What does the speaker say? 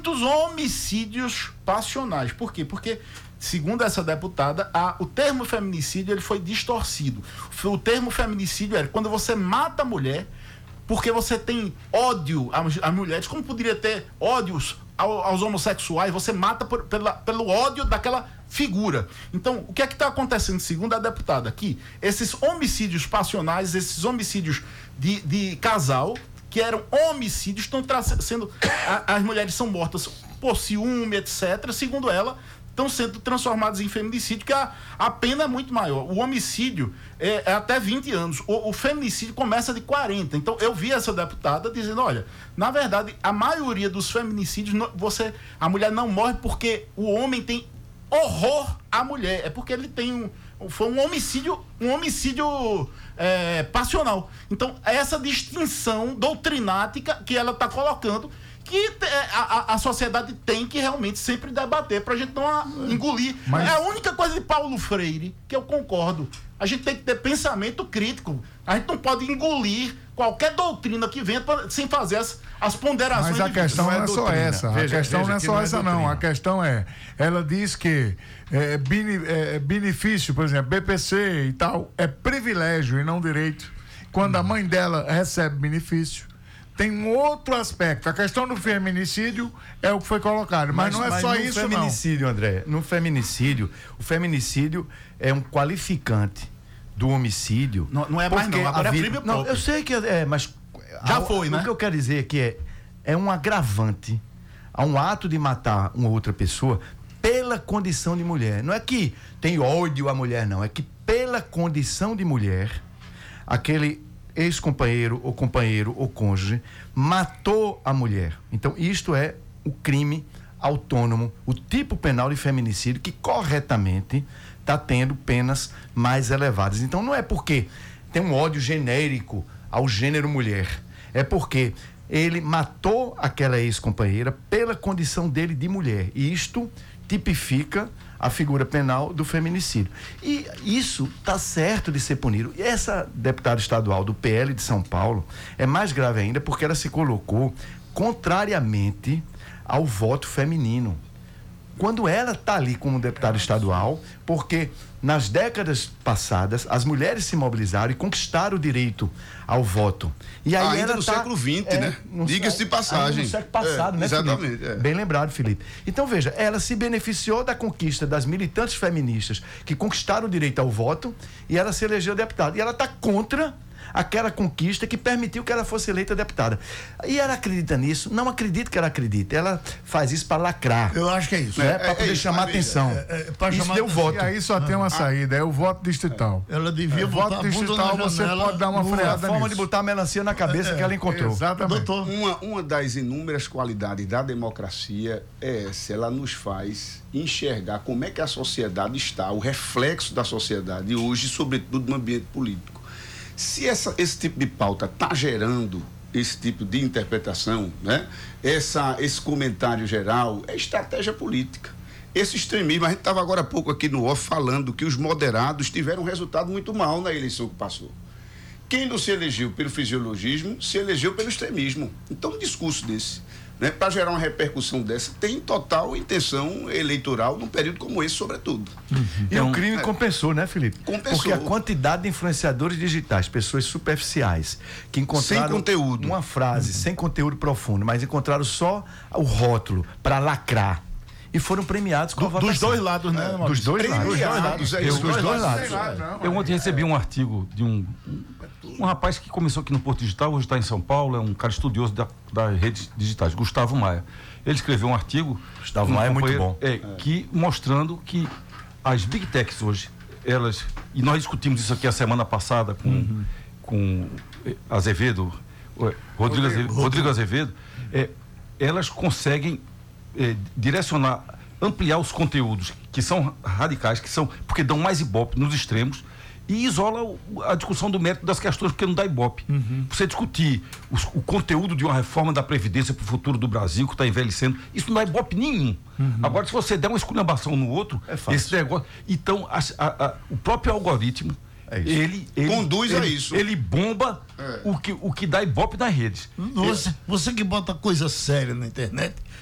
muitos homicídios passionais. Por quê? Porque, segundo essa deputada, o termo feminicídio ele foi distorcido. O termo feminicídio era quando você mata a mulher porque você tem ódio às mulheres, como poderia ter ódios aos homossexuais, você mata pelo ódio daquela figura. Então, o que é que está acontecendo, segundo a deputada aqui? Esses homicídios passionais, esses homicídios de casal, que eram homicídios, estão sendo... As mulheres são mortas por ciúme, etc. Segundo ela, estão sendo transformados em feminicídio, que a pena é muito maior. O homicídio é até 20 anos. O feminicídio começa de 40. Então, eu vi essa deputada dizendo, olha, na verdade, a maioria dos feminicídios, a mulher não morre porque o homem tem horror à mulher. É porque ele tem foi um homicídio passional. Então, essa distinção doutrinática que ela está colocando, que a sociedade tem que realmente sempre debater para a gente não engolir. É a única coisa de Paulo Freire que eu concordo. A gente tem que ter pensamento crítico. A gente não pode engolir qualquer doutrina que venha sem fazer as ponderações. Mas a questão não é só essa. A questão não é só essa, não. A questão ela diz que benefício, por exemplo, BPC e tal, é privilégio e não direito. Quando a mãe dela recebe benefício, tem um outro aspecto. A questão do feminicídio é o que foi colocado, mas não é só isso, não. Feminicídio, André, no feminicídio, o feminicídio é um qualificante do homicídio. Não é mais não, agora é crime próprio. Não, eu sei que mas já foi, né? O que eu quero dizer é que é um agravante a um ato de matar uma outra pessoa pela condição de mulher. Não é que tem ódio à mulher, não. É que pela condição de mulher, aquele ex-companheiro ou companheiro ou cônjuge matou a mulher. Então, isto é o crime autônomo, o tipo penal de feminicídio que corretamente está tendo penas mais elevadas. Então, não é porque tem um ódio genérico ao gênero mulher, é porque ele matou aquela ex-companheira pela condição dele de mulher. E isto tipifica a figura penal do feminicídio. E isso está certo de ser punido. E essa deputada estadual do PL de São Paulo é mais grave ainda porque ela se colocou contrariamente ao voto feminino. Quando ela está ali como deputada estadual, porque nas décadas passadas as mulheres se mobilizaram e conquistaram o direito ao voto. E aí ainda no século XX, né? Diga-se de passagem. No século passado, né, exatamente, Felipe? Bem lembrado, Felipe. Então, veja, ela se beneficiou da conquista das militantes feministas que conquistaram o direito ao voto e ela se elegeu deputada. E ela está contra aquela conquista que permitiu que ela fosse eleita deputada. E ela acredita nisso? Não acredito que ela acredite. Ela faz isso para lacrar. Eu acho que é isso. Para poder chamar atenção. Isso deu voto. E aí só tem uma saída, é o voto distrital. Ela devia voto distrital, você pode dar uma freada nisso. A forma de botar a melancia na cabeça que ela encontrou. Exatamente. Doutor. Uma das inúmeras qualidades da democracia é essa, ela nos faz enxergar como é que a sociedade está, o reflexo da sociedade hoje, sobretudo no ambiente político. Se esse tipo de pauta está gerando esse tipo de interpretação, né? Esse comentário geral é estratégia política. Esse extremismo, a gente estava agora há pouco aqui no off falando que os moderados tiveram um resultado muito mal na eleição que passou. Quem não se elegeu pelo fisiologismo, se elegeu pelo extremismo. Então, um discurso desse, né, para gerar uma repercussão dessa, tem total intenção eleitoral num período como esse, sobretudo. E o crime compensou, né, Felipe? Compensou. Porque a quantidade de influenciadores digitais, pessoas superficiais, que encontraram sem conteúdo, uma frase sem conteúdo profundo, mas encontraram só o rótulo para lacrar. E foram premiados com a votação. Dos dois lados, né? Dos dois lados. Dos dois lados. Eu ontem recebi um artigo de um rapaz que começou aqui no Porto Digital, hoje está em São Paulo, é um cara estudioso das redes digitais, Gustavo Maia. Ele escreveu um artigo... Gustavo Maia é muito bom. Que mostrando que as Big Techs hoje, elas... E nós discutimos isso aqui a semana passada com Azevedo, Rodrigo Azevedo, elas conseguem direcionar, ampliar os conteúdos que são radicais, porque dão mais ibope nos extremos e isola a discussão do mérito das questões, porque não dá ibope. Você discutir o conteúdo de uma reforma da Previdência para o futuro do Brasil, que está envelhecendo, isso não dá ibope nenhum. Agora, se você der uma esculhambação no outro, esse negócio... Então, o próprio algoritmo, ele conduz a isso. Ele bomba o que dá ibope nas redes. Você que bota coisa séria na internet,